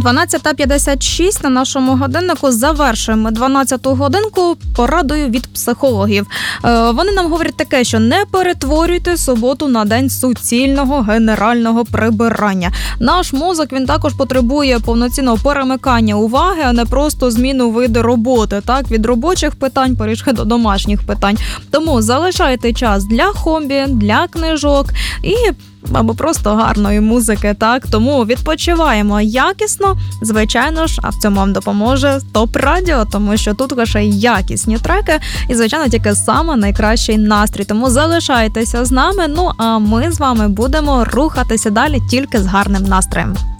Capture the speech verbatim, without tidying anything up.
дванадцята п'ятдесят шість на нашому годиннику. Завершуємо дванадцяту годинку порадою від психологів. Е, вони нам говорять таке, що не перетворюйте суботу на день суцільного генерального прибирання. Наш мозок, він також потребує повноцінного перемикання уваги, а не просто зміну виду роботи, так, від робочих питань перейшли до домашніх питань. Тому залишайте час для хобі, для книжок і або просто гарної музики, так? Тому відпочиваємо якісно, звичайно ж, а в цьому вам допоможе ТОП Радіо, тому що тут лише якісні треки і, звичайно, тільки саме найкращий настрій. Тому залишайтеся з нами, ну а ми з вами будемо рухатися далі тільки з гарним настроєм.